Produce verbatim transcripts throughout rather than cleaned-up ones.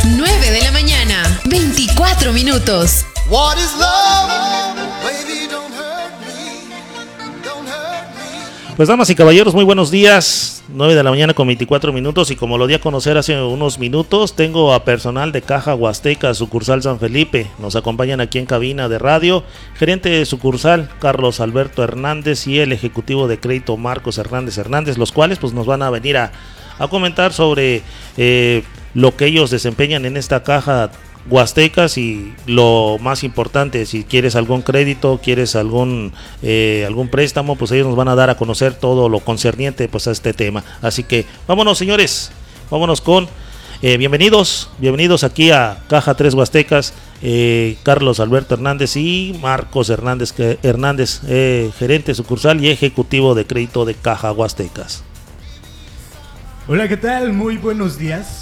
nueve de la mañana, veinticuatro minutos. What is love? Baby, don't hurt me. Don't hurt me. Pues damas y caballeros, muy buenos días. nueve de la mañana con veinticuatro minutos, y como lo di a conocer hace unos minutos, tengo a personal de Caja Huasteca, sucursal San Felipe. Nos acompañan aquí en cabina de radio, gerente de sucursal Carlos Alberto Hernández y el ejecutivo de crédito Marcos Hernández Hernández, los cuales pues nos van a venir a, a comentar sobre eh, lo que ellos desempeñan en esta caja Huastecas y lo más importante, si quieres algún crédito, quieres algún eh, algún préstamo, pues ellos nos van a dar a conocer todo lo concerniente pues a este tema. Así que vámonos, señores, vámonos con eh, bienvenidos, bienvenidos aquí a Caja tres Huastecas, eh, Carlos Alberto Hernández y Marcos Hernández que, Hernández, eh, gerente sucursal y ejecutivo de crédito de Caja Huastecas. Hola, ¿qué tal? Muy buenos días.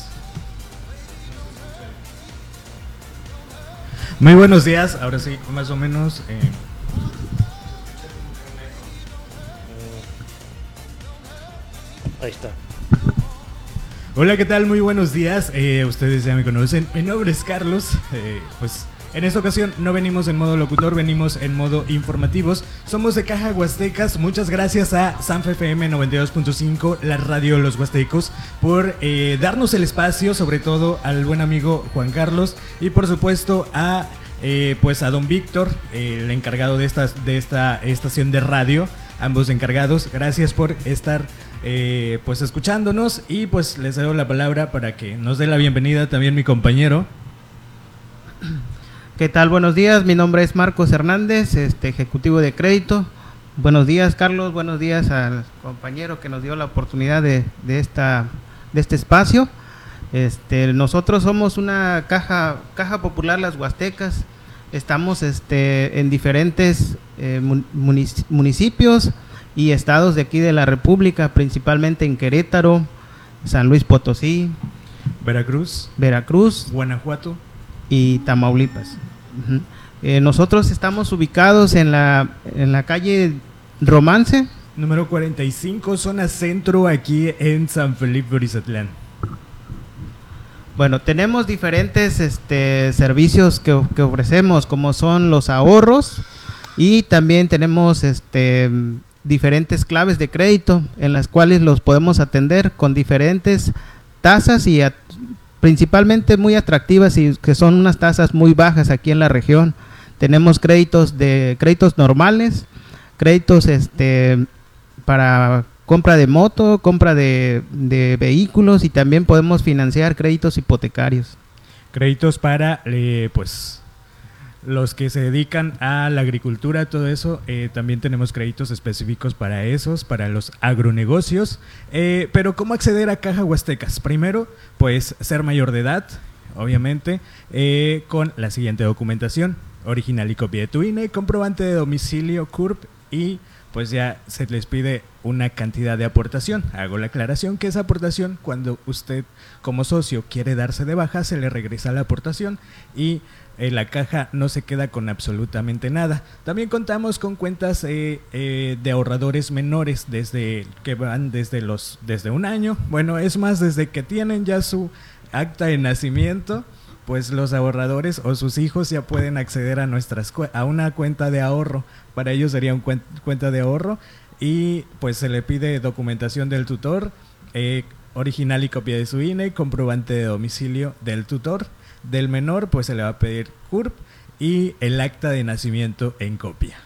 Muy buenos días, ahora sí, más o menos. Eh... Ahí está. Hola, ¿qué tal? Muy buenos días. Eh, ustedes ya me conocen. Mi nombre es Carlos. Eh, pues en esta ocasión no venimos en modo locutor, venimos en modo informativos. Somos de Caja Huastecas. Muchas gracias a Sanf F M noventa y dos punto cinco, la radio de los Huastecos, por eh, darnos el espacio, sobre todo al buen amigo Juan Carlos y por supuesto a eh, pues a don Víctor, eh, el encargado de esta, de esta estación de radio. Ambos encargados, gracias por estar eh, pues escuchándonos, y pues les doy la palabra para que nos dé la bienvenida también mi compañero. ¿Qué tal? Buenos días, mi nombre es Marcos Hernández, este ejecutivo de crédito. Buenos días, Carlos, buenos días al compañero que nos dio la oportunidad de, de esta de este espacio. Este, nosotros somos una caja caja popular Las Huastecas. Estamos este en diferentes eh, municipios y estados de aquí de la República, principalmente en Querétaro, San Luis Potosí, Veracruz, Veracruz, Guanajuato y Tamaulipas. Uh-huh. Eh, nosotros estamos ubicados en la en la calle Romance, número cuarenta y cinco, zona centro, aquí en San Felipe Orizatlán. Bueno, tenemos diferentes este, servicios que, que ofrecemos, como son los ahorros, y también tenemos este, diferentes claves de crédito en las cuales los podemos atender con diferentes tasas y a, principalmente muy atractivas, y que son unas tasas muy bajas aquí en la región. Tenemos créditos de créditos normales, créditos este para compra de moto, compra de, de vehículos, y también podemos financiar créditos hipotecarios. Créditos para eh, pues los que se dedican a la agricultura, todo eso. Eh, también tenemos créditos específicos para esos, para los agronegocios. Eh, pero ¿cómo acceder a Caja Huastecas? Primero, pues ser mayor de edad, obviamente, eh, con la siguiente documentación: original y copia de tu I N E, comprobante de domicilio, C U R P, y pues ya se les pide una cantidad de aportación. Hago la aclaración que esa aportación, cuando usted como socio quiere darse de baja, se le regresa la aportación y eh, la caja no se queda con absolutamente nada. También contamos con cuentas eh, eh, de ahorradores menores, desde que van desde los desde un año. Bueno, es más, desde que tienen ya su acta de nacimiento, pues los ahorradores o sus hijos ya pueden acceder a nuestras a una cuenta de ahorro. Para ellos sería una cuen cuenta de ahorro, y pues se le pide documentación del tutor, eh, original y copia de su I N E, comprobante de domicilio del tutor. Del menor pues se le va a pedir C U R P y el acta de nacimiento en copia.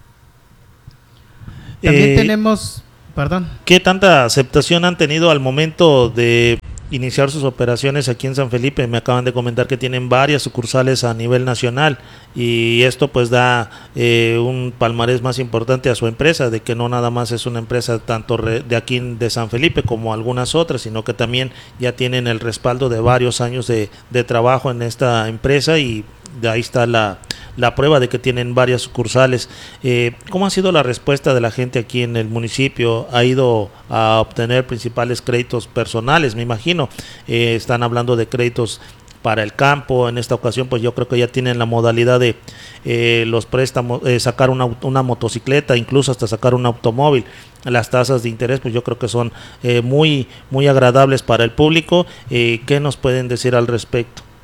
También Eh, tenemos, perdón. ¿Qué tanta aceptación han tenido al momento de iniciar sus operaciones aquí en San Felipe? Me acaban de comentar que tienen varias sucursales a nivel nacional, y esto pues da eh, un palmarés más importante a su empresa, de que no nada más es una empresa tanto de aquí de San Felipe como algunas otras, sino que también ya tienen el respaldo de varios años de, de trabajo en esta empresa, y de ahí está la, la prueba de que tienen varias sucursales. Eh, ¿Cómo ha sido la respuesta de la gente aquí en el municipio? ¿Ha ido a obtener principales créditos personales? Me imagino, eh, están hablando de créditos para el campo. En esta ocasión pues yo creo que ya tienen la modalidad de eh, los préstamos, eh, sacar una, una motocicleta, incluso hasta sacar un automóvil. Las tasas de interés pues yo creo que son eh, muy, muy agradables para el público. Eh, ¿qué nos pueden decir al respecto?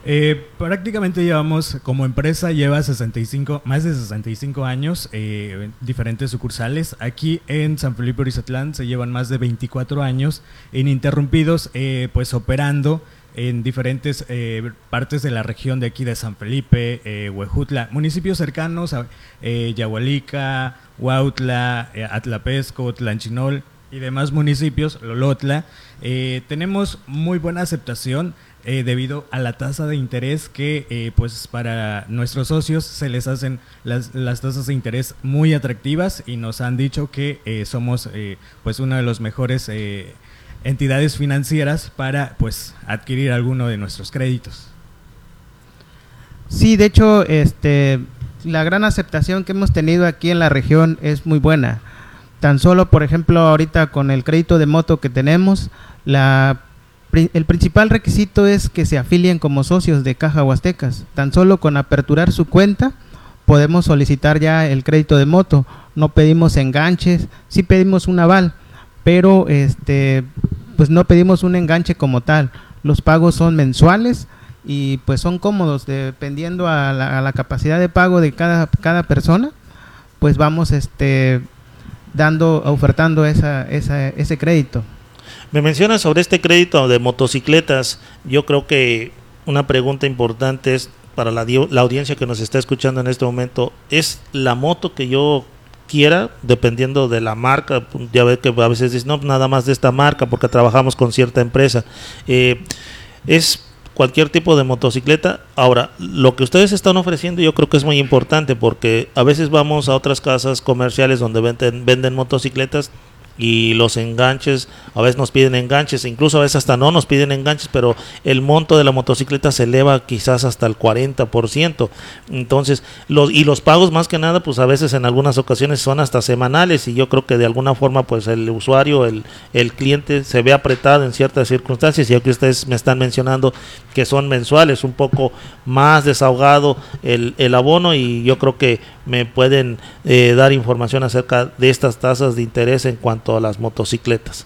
Eh, prácticamente llevamos, como empresa, lleva sesenta y cinco, más de sesenta y cinco años, eh, diferentes sucursales. Aquí en San Felipe Orizatlán se llevan más de veinticuatro años ininterrumpidos, eh, pues operando en diferentes eh, partes de la región de aquí de San Felipe, eh, Huejutla, municipios cercanos a eh, Yahualica, Huautla, eh, Atlapesco, Tlanchinol y demás municipios, Lolotla. Eh, tenemos muy buena aceptación eh, debido a la tasa de interés que eh, pues para nuestros socios se les hacen las, las tasas de interés muy atractivas y nos han dicho que eh, somos eh, pues uno de los mejores eh, entidades financieras para pues adquirir alguno de nuestros créditos. Sí, de hecho, este, la gran aceptación que hemos tenido aquí en la región es muy buena. Tan solo, por ejemplo, ahorita con el crédito de moto que tenemos, la, el principal requisito es que se afilien como socios de Caja Huastecas. Tan solo con aperturar su cuenta podemos solicitar ya el crédito de moto. No pedimos enganches, sí pedimos un aval, pero este pues no pedimos un enganche como tal. Los pagos son mensuales y pues son cómodos dependiendo a la, a la capacidad de pago de cada, cada persona, pues vamos este dando, ofertando esa, esa, ese crédito. Me mencionas sobre este crédito de motocicletas. Yo creo que una pregunta importante es para la, la audiencia que nos está escuchando en este momento, ¿es la moto que yo quiera, dependiendo de la marca? Ya ve que a veces dicen, no, nada más de esta marca porque trabajamos con cierta empresa. Eh, es cualquier tipo de motocicleta. Ahora, lo que ustedes están ofreciendo yo creo que es muy importante, porque a veces vamos a otras casas comerciales donde venden, venden motocicletas y los enganches, a veces nos piden enganches, incluso a veces hasta no nos piden enganches, pero el monto de la motocicleta se eleva quizás hasta el cuarenta por ciento. Entonces, los y los pagos más que nada, pues a veces en algunas ocasiones son hasta semanales, y yo creo que de alguna forma pues el usuario, el, el cliente se ve apretado en ciertas circunstancias, y aquí ustedes me están mencionando que son mensuales, un poco más desahogado el, el abono, y yo creo que me pueden eh, dar información acerca de estas tasas de interés en cuanto a las motocicletas.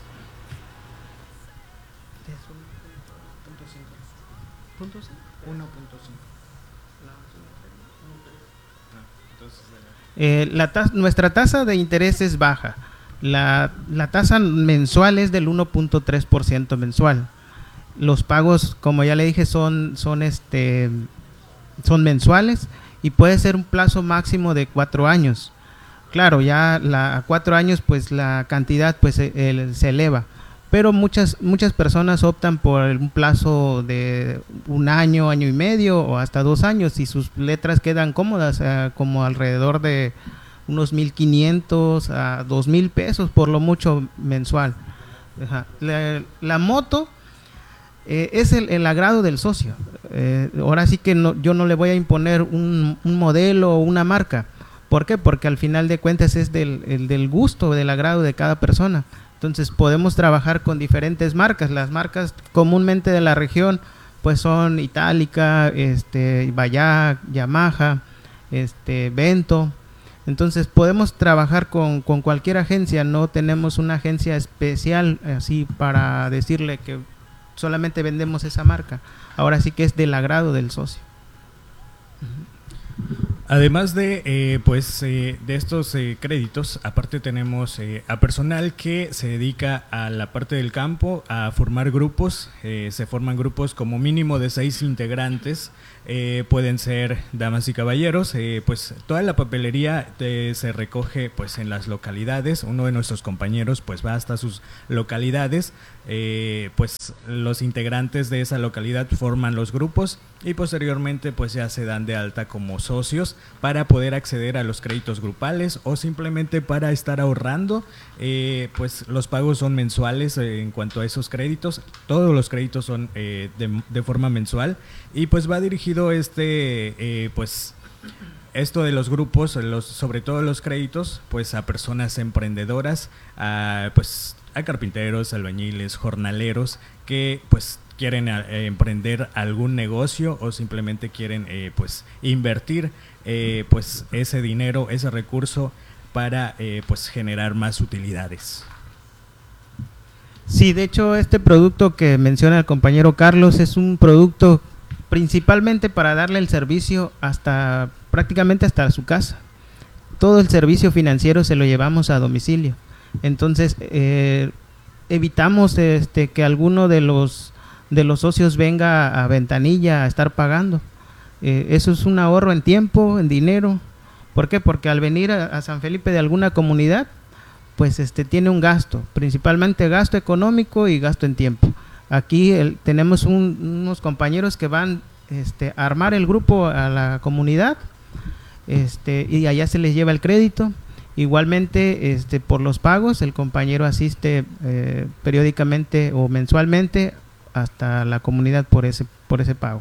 Eh, la tas nuestra tasa de interés es baja. La, la tasa mensual es del uno punto tres por ciento mensual. Los pagos, como ya le dije, son, son, este, son mensuales, y puede ser un plazo máximo de cuatro años. Claro, ya la, a cuatro años pues la cantidad pues el, se eleva, pero muchas muchas personas optan por un plazo de un año, año y medio o hasta dos años, y sus letras quedan cómodas, eh, como alrededor de unos mil quinientos a dos mil pesos por lo mucho mensual. Ajá. La, la moto eh, es el, el agrado del socio. Eh, ahora sí que no, yo no le voy a imponer un, un modelo o una marca. ¿Por qué? Porque al final de cuentas es del, el, del gusto, del agrado de cada persona. Entonces podemos trabajar con diferentes marcas. Las marcas comúnmente de la región pues son Itálica, este, Bayak, Yamaha, este, Vento. Entonces podemos trabajar con, con cualquier agencia. No tenemos una agencia especial así para decirle que solamente vendemos esa marca. Ahora sí que es del agrado del socio. Además de eh, pues eh, de estos eh, créditos, aparte tenemos eh, a personal que se dedica a la parte del campo, a formar grupos. Eh, se forman grupos como mínimo de seis integrantes. Eh, pueden ser damas y caballeros. Eh, pues toda la papelería eh, se recoge pues en las localidades. Uno de nuestros compañeros pues va hasta sus localidades. Eh, pues los integrantes de esa localidad forman los grupos, y posteriormente pues ya se dan de alta como socios para poder acceder a los créditos grupales, o simplemente para estar ahorrando. Eh, pues los pagos son mensuales. Eh, en cuanto a esos créditos, todos los créditos son eh, de, de forma mensual, y pues va dirigido este eh, pues esto de los grupos, los, sobre todo los créditos, pues a personas emprendedoras, a pues a carpinteros, albañiles, jornaleros que pues quieren eh, emprender algún negocio, o simplemente quieren eh, pues invertir eh, pues ese dinero, ese recurso para eh, pues generar más utilidades. Sí, de hecho este producto que menciona el compañero Carlos es un producto principalmente para darle el servicio hasta prácticamente hasta su casa. Todo el servicio financiero se lo llevamos a domicilio. Entonces eh, evitamos este que alguno de los de los socios venga a ventanilla a estar pagando. Eh, eso es un ahorro en tiempo, en dinero. ¿Por qué? Porque al venir a, a San Felipe de alguna comunidad, pues este tiene un gasto, principalmente gasto económico y gasto en tiempo. Aquí el, tenemos un, unos compañeros que van este, a armar el grupo a la comunidad, este, y allá se les lleva el crédito. Igualmente, este, por los pagos, el compañero asiste eh, periódicamente o mensualmente hasta la comunidad por ese, por ese pago.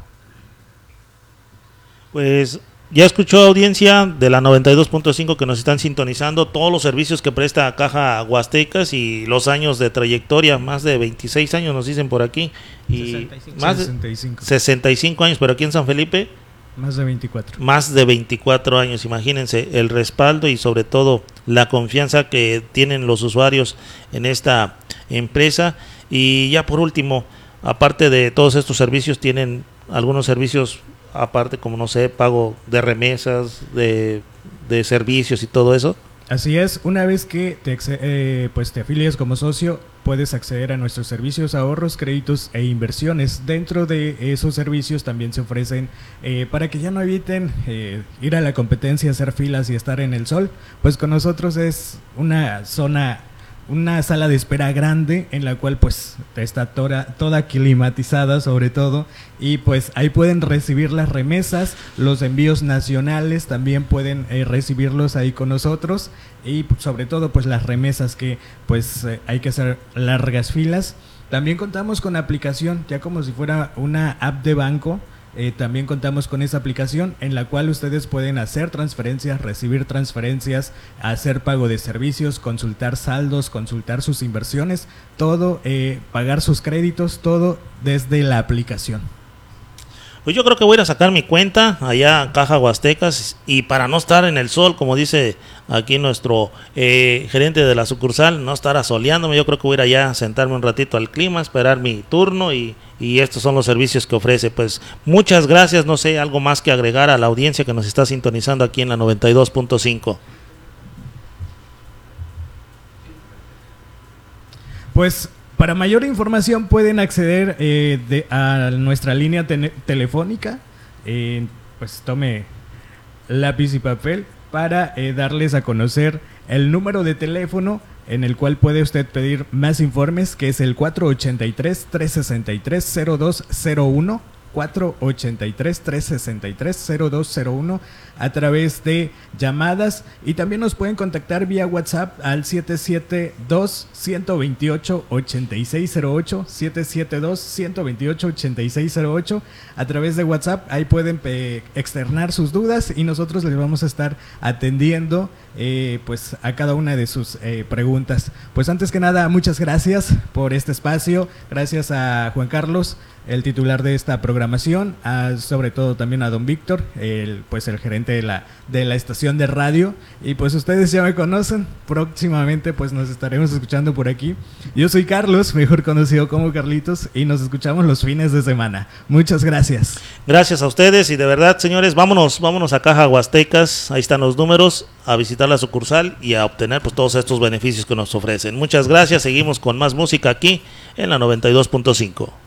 Pues ya escuchó, audiencia de la noventa y dos punto cinco, que nos están sintonizando, todos los servicios que presta Caja Huastecas y los años de trayectoria, más de veintiséis años nos dicen por aquí, y sesenta y cinco. más de sesenta y cinco. sesenta y cinco años, pero aquí en San Felipe Más de veinticuatro. más de veinticuatro años. Imagínense el respaldo y sobre todo la confianza que tienen los usuarios en esta empresa. Y ya por último, aparte de todos estos servicios, tienen algunos servicios aparte, como no sé, pago de remesas, de, de servicios y todo eso. Así es, una vez que te, eh, pues te afilias como socio, puedes acceder a nuestros servicios, ahorros, créditos e inversiones. Dentro de esos servicios también se ofrecen, eh, para que ya no eviten eh, ir a la competencia, hacer filas y estar en el sol, pues con nosotros es una zona, una sala de espera grande en la cual pues está toda, toda climatizada sobre todo, y pues ahí pueden recibir las remesas, los envíos nacionales también pueden eh, recibirlos ahí con nosotros, y sobre todo pues las remesas que pues eh, hay que hacer largas filas. También contamos con aplicación, ya como si fuera una app de banco. Eh, también contamos con esa aplicación en la cual ustedes pueden hacer transferencias, recibir transferencias, hacer pago de servicios, consultar saldos, consultar sus inversiones, todo, eh, pagar sus créditos, todo desde la aplicación. Pues yo creo que voy a ir a sacar mi cuenta allá a Caja Huastecas, y para no estar en el sol, como dice aquí nuestro eh, gerente de la sucursal, no estar asoleándome, yo creo que voy a ir allá a sentarme un ratito al clima, esperar mi turno, y, y estos son los servicios que ofrece. Pues muchas gracias, no sé, algo más que agregar a la audiencia que nos está sintonizando aquí en la noventa y dos punto cinco. Pues para mayor información pueden acceder eh, de, a nuestra línea te- telefónica. Eh, pues tome lápiz y papel para eh, darles a conocer el número de teléfono en el cual puede usted pedir más informes, que es el cuatro ochenta y tres, trescientos sesenta y tres, cero dos cero uno. cuatro ochenta y tres, trescientos sesenta y tres, cero dos cero uno, a través de llamadas, y también nos pueden contactar vía WhatsApp al siete siete dos, uno dos ocho, ocho seis cero ocho, siete siete dos, uno dos ocho, ocho seis cero ocho. A través de WhatsApp ahí pueden eh, externar sus dudas y nosotros les vamos a estar atendiendo eh, pues a cada una de sus eh, preguntas. Pues antes que nada, muchas gracias por este espacio, gracias a Juan Carlos, el titular de esta programación, a, sobre todo también a don Víctor, el, pues el gerente de la, de la estación de radio, y pues ustedes ya me conocen, próximamente pues nos estaremos escuchando por aquí. Yo soy Carlos, mejor conocido como Carlitos, y nos escuchamos los fines de semana. Muchas gracias. Gracias a ustedes, y de verdad, señores, vámonos, vámonos a Caja Huastecas, ahí están los números, a visitar la sucursal y a obtener pues todos estos beneficios que nos ofrecen. Muchas gracias, seguimos con más música aquí en la noventa y dos punto cinco.